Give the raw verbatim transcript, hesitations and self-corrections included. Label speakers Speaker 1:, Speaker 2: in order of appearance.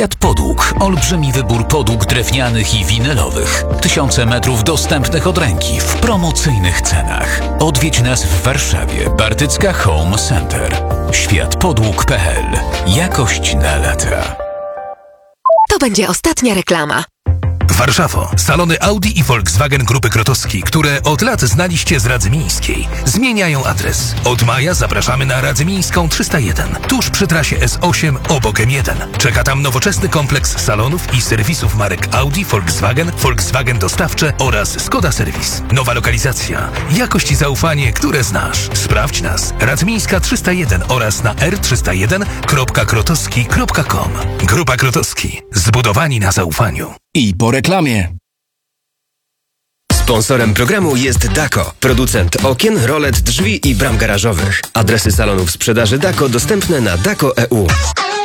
Speaker 1: Świat Podłóg. Olbrzymi wybór podłóg drewnianych i winylowych. Tysiące metrów dostępnych od ręki w promocyjnych cenach. Odwiedź nas w Warszawie. Bartycka Home Center. świat podłóg kropka p l. Jakość na lata.
Speaker 2: To będzie ostatnia reklama.
Speaker 3: Warszawo. Salony Audi i Volkswagen Grupy Krotowski, które od lat znaliście z Radzymińskiej, zmieniają adres. Od maja zapraszamy na Radzymińską trzysta jeden, tuż przy trasie S osiem obok M jeden. Czeka tam nowoczesny kompleks salonów i serwisów marek Audi, Volkswagen, Volkswagen Dostawcze oraz Skoda Serwis. Nowa lokalizacja, jakość i zaufanie, które znasz. Sprawdź nas. Radzymińska trzysta jeden oraz na r trzysta jeden kropka krotowski kropka com. Grupa Krotowski. Zbudowani na zaufaniu.
Speaker 4: I po reklamie.
Speaker 5: Sponsorem programu jest Dako, producent okien, rolet, drzwi i bram garażowych. Adresy salonów sprzedaży Dako dostępne na dako kropka e u.